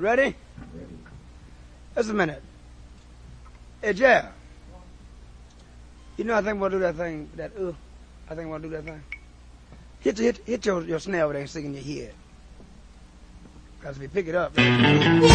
Ready? Just a minute. Hey, Jeff. You know, I think we'll do that thing, I think we'll do that thing. Hit your snare over there and stick in your head. Because if you pick it up...